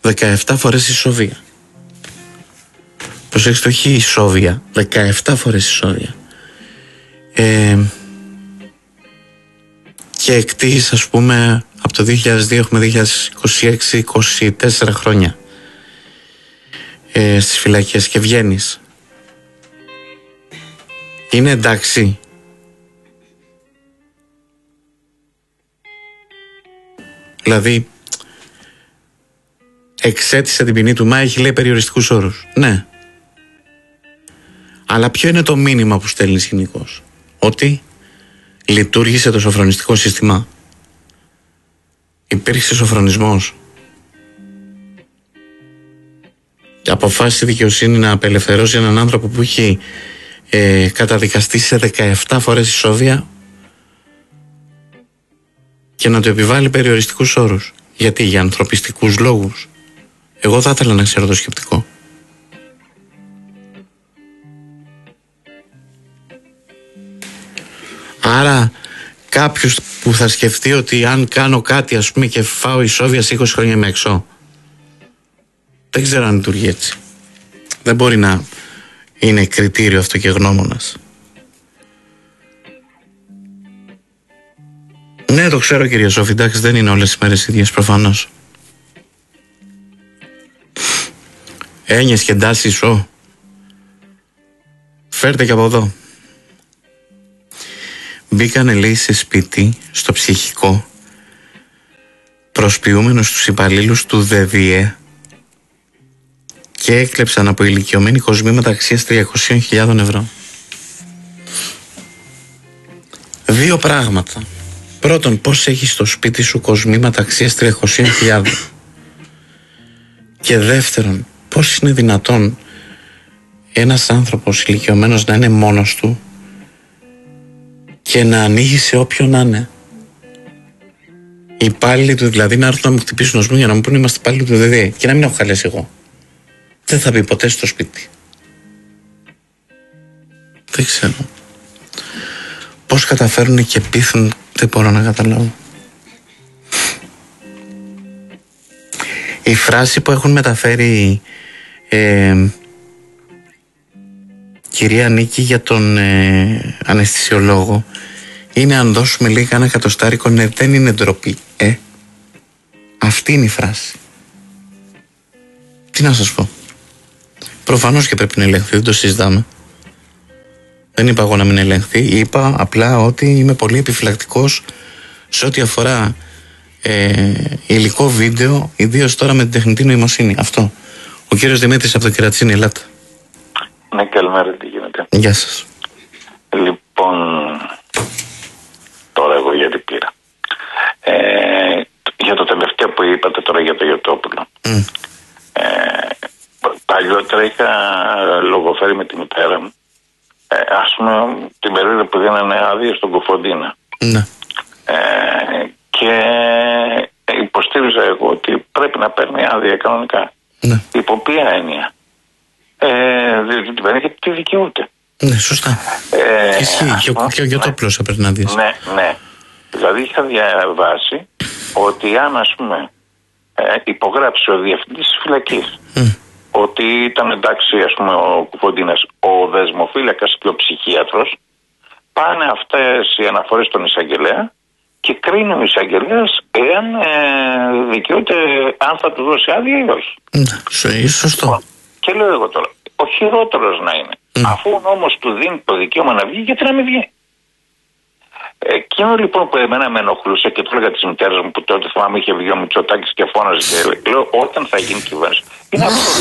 17 φορές ισόβια. Προσέξτε, όχι ισόβια, 17 φορές ισόβια. Και εκτίσεις, ας πούμε, από το 2002 έχουμε 2026, 24 χρόνια στις φυλακές και βγαίνεις. Είναι εντάξει? Δηλαδή εξέτησε την ποινή του, μα έχει, λέει, περιοριστικούς όρους. Ναι. Αλλά ποιο είναι το μήνυμα που στέλνεις γενικώς? Ότι λειτουργήσε το σοφρονιστικό σύστημα. Υπήρξε σοφρονισμός. Και αποφάσισε η δικαιοσύνη να απελευθερώσει έναν άνθρωπο που έχει καταδικαστεί σε 17 φορές ισόβια και να του επιβάλλει περιοριστικούς όρους. Γιατί? Για ανθρωπιστικούς λόγους? Εγώ θα ήθελα να ξέρω το σκεπτικό. Άρα κάποιος που θα σκεφτεί ότι αν κάνω κάτι, ας πούμε, και φάω ισόβια σε 20 χρόνια είμαι έξω, δεν ξέρω αν λειτουργεί έτσι. Δεν μπορεί να είναι κριτήριο αυτό και γνώμονας. Ναι, το ξέρω, κύριε Σόφη, εντάξει, δεν είναι όλες οι μέρες ίδιες, προφανώς. Έννοιες και εντάσεις, φέρτε και από εδώ. Μπήκανε, λέει, σε σπίτι, στο ψυχικό, προσποιούμενος τους υπαλλήλους του ΔΔΕ και έκλεψαν από ηλικιωμένοι κοσμήματα αξίας 300.000 ευρώ. Δύο πράγματα. Πρώτον, πώς έχεις στο σπίτι σου κοσμήματα αξίας 300.000? Και δεύτερον, πώς είναι δυνατόν ένας άνθρωπος ηλικιωμένος να είναι μόνος του και να ανοίγει σε όποιον να είναι? Οι υπάλληλοι του δηλαδή να έρθουν να μου χτυπήσουν ως μου για να μου πούνε είμαστε υπάλληλοι του ΔΔΕ και να μην έχω χαλέσει εγώ. Δεν θα μπει ποτέ στο σπίτι. Δεν ξέρω. Πώς καταφέρουν και πείθουν, δεν μπορώ να καταλάβω. Η φράση που έχουν μεταφέρει κυρία Νίκη για τον αναισθησιολόγο είναι αν δώσουμε λίγα ένα εκατοστάρικο, ναι, δεν είναι ντροπή. Αυτή είναι η φράση. Τι να σας πω. Προφανώς και πρέπει να ελεγχθεί, δεν το συζητάμε. Δεν είπα εγώ να μην ελεγχθεί, είπα απλά ότι είμαι πολύ επιφυλακτικός σε ό,τι αφορά υλικό βίντεο, ιδίως τώρα με την τεχνητή νοημοσύνη. Αυτό. Ο κύριος Δημήτρης από το Κερατσίνι, ελάτε. Ναι, καλημέρα, τι γίνεται? Γεια σας. Λοιπόν, τώρα εγώ γιατί πήρα. Για το τελευταίο που είπατε τώρα για το Γιωτόπουλο. Παλιότερα είχα λογοφέρει με τη μητέρα μου. Ας πούμε την περίοδο που δίνανε άδεια στον Κοφοντίνα. Ναι. Και υποστήριζα εγώ ότι πρέπει να παίρνει άδεια κανονικά. Ναι. Υπό ποια έννοια? Διότι δεν είχε τι δικαιούται. Ναι, σωστά. Ισχύει. Και ο Γιωτόπουλος έπαιρνε άδειες. Ναι, ναι. Δηλαδή είχα διαβάσει ότι αν, ας πούμε, υπογράψει ο διευθυντής της φυλακής ότι ήταν εντάξει, ας πούμε, ο Κουφοντίνας, ο δεσμοφύλακας και ο ψυχίατρος, πάνε αυτές οι αναφορές στον εισαγγελέα και κρίνει ο εισαγγελέας εάν δικαιούται, αν θα του δώσει άδεια ή όχι. Ναι, σωστό. Και λέω εγώ τώρα, ο χειρότερος να είναι, αφού ο νόμος του δίνει το δικαίωμα να βγει, γιατί να μην βγει? Εκείνο λοιπόν που εμένα με ενοχλούσε και το έλεγα της μητέρας μου που τότε θυμάμαι είχε βγει ο Μητσοτάκης και φώναζε και λέω όταν θα γίνει κυβέρνηση. Είναι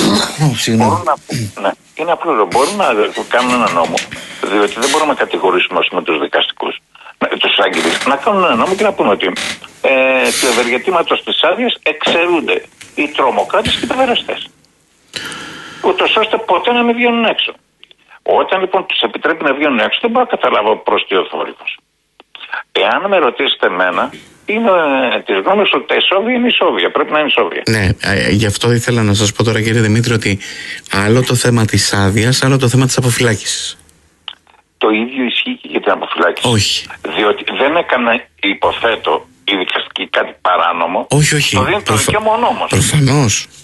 απλό. Μπορούν να κάνουν ένα νόμο, διότι δεν μπορούμε να κατηγορήσουμε με τους δικαστικούς, τους αγγελείς, να κάνουν ένα νόμο και να πούμε ότι του ευεργετήματος της άδειας εξαιρούνται οι τρομοκράτες και οι παιδεραστές, ούτως ώστε ποτέ να μην βγαίνουν έξω. Όταν λοιπόν τους επιτρέπει να βγαίνουν έξω, δεν μπορώ να καταλάβω προς τι ο θόρυβος. Εάν με ρωτήσετε εμένα, είμαι της γνώμης ότι τα ισόβια είναι ισόβια. Πρέπει να είναι ισόβια. Ναι, γι' αυτό ήθελα να σας πω τώρα, κύριε Δημήτρη, ότι άλλο το θέμα της άδειας, άλλο το θέμα της αποφυλάκησης. Το ίδιο ισχύει και για την αποφυλάκηση. Όχι. Διότι δεν έκανε, υποθέτω, η δικαστική κάτι παράνομο. Όχι. Το δίνει το δικαίωμα ο νόμος. Προφανώς.